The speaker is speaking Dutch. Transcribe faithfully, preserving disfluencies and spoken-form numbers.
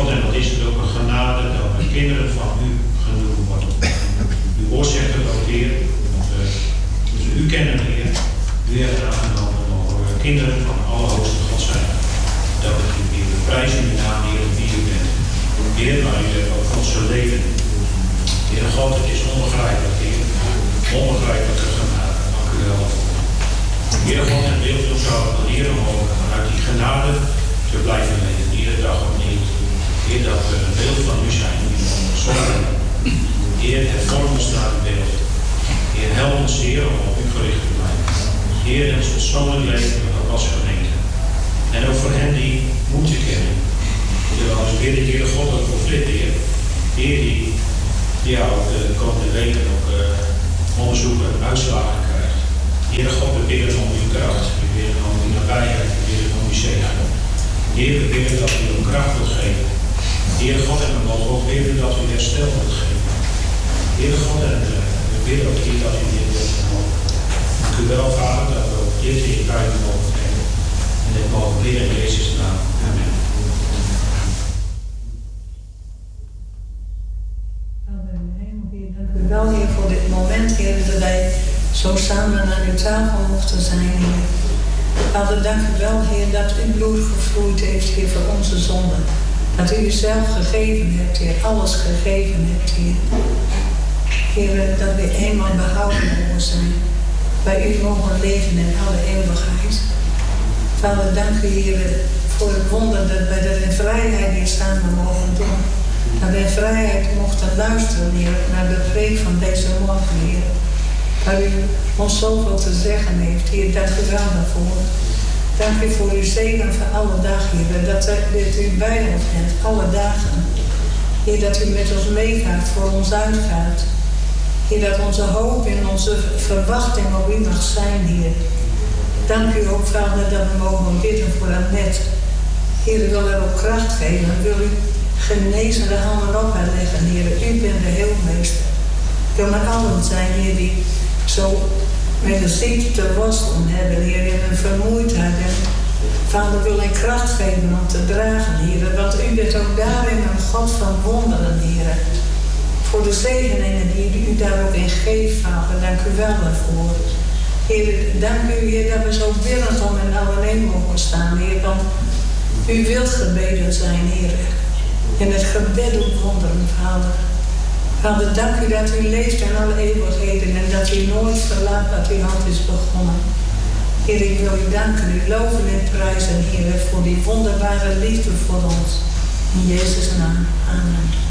God, en wat is het ook een genade dat we kinderen van u genoemd worden. Uw woord zegt het ook, Heer. Dat we dus u kennen, Heer. U hebt aangenomen mogen we kinderen van de Allerhoogste God zijn. Dat we u weer prijzen in uw naam, Heer, wie u bent. Heer, maar u hebt ook onze leven. Heer God, het is onbegrijpelijk, Heer. Onbegrijpelijke genade. Dank u wel. Heer God, en wilt ons zo leren mogen vanuit die genade te blijven leven. Iedere dag opnieuw. Heer, dat we een beeld van u zijn. Zorgen. Heer, hervorm ons naar het beeld. Heer, help ons, Heer, om op u gericht te blijven. Heer, in ons persoonlijk leven, maar ook als gemeente. En ook voor hen die moeten kennen. Heer, als we bidden, Heer God, ook voor Flip, Heer. Heer, die ja, ook de komende weken ook uh, onderzoeken en uitslagen krijgt. Heer God, we bidden om uw kracht. We bidden om uw nabijheid. We bidden om uw zegen. Heer, we bidden dat u hem kracht wilt geven. Heer God, en we mogen ook bidden dat u herstel wilt geven. Heer God, en uh, we bidden ook hier dat u dit wilt vermogen. Dank u wel, Vader, dat we ook dit in bij u mogen nemen. En dit mogen bidden in Jezus' naam. Amen. Dank u wel, Heer, voor dit moment, Heer, dat wij zo samen aan uw tafel mochten zijn, Heer. Vader, dank u wel, Heer, dat uw bloed gevloeid heeft, Heer, voor onze zonden. Dat u uzelf gegeven hebt, Heer, alles gegeven hebt, Heer. Heer, dat we eenmaal behouden mogen zijn. Bij u mogen leven in alle eeuwigheid. Vader, dank u, Heer, voor het wonder dat wij dat in vrijheid hier samen mogen doen. Dat wij in vrijheid mochten luisteren, Heer, naar de preek van deze morgen, Heer. Waar u ons zoveel te zeggen heeft, Heer, dank u wel daarvoor. Dank u voor uw zegen van alle dagen, Heer, dat, dat u bij ons bent, alle dagen. Heer, dat u met ons meegaat, voor ons uitgaat. Heer, dat onze hoop en onze verwachting op u mag zijn, Heer. Dank u ook, Vader, dat we mogen bidden voor Annette. Heer, u wil haar ook kracht geven. Wil u genezen de handen op haar leggen, Heer. U bent de heelmeester. Wil met allen zijn, Heer, die zo met een ziekte te worstelen hebben, Heer, en een vermoeidheid. En Vader, wil een kracht geven om te dragen, Heer. Want u bent ook daarin een God van wonderen, Heer. Voor de zegeningen die u daar ook in geeft, Vader, dank u wel daarvoor. Heer, dank u, Heer, dat we zo binnen om en alleen mogen staan, Heer. Want u wilt gebeden zijn, Heer. En het gebed doet wonderen, Vader. Vader, dank u dat u leeft in alle eeuwigheden en dat u nooit verlaat wat uw hand is begonnen. Heer, ik wil u danken, u loven en prijzen, Heer, voor die wonderbare liefde voor ons. In Jezus' naam. Amen.